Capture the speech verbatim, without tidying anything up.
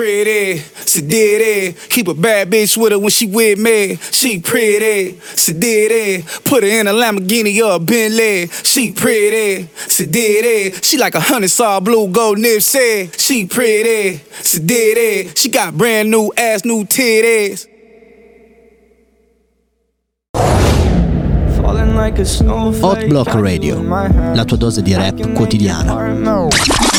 Pretty, sedity, keep a bad bitch with her when she with me. She pretty, sedity, put her in a Lamborghini or a Bentley. She pretty, sedity, she like a honey saw blue gold Nipsey. She pretty, sedity, she got brand new ass, new titties. Hot Block Radio, la tua dose di rap quotidiana.